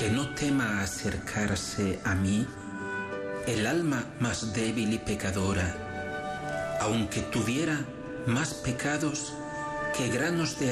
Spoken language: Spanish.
que no tema acercarse a mí el alma más débil y pecadora, aunque tuviera más pecados que granos de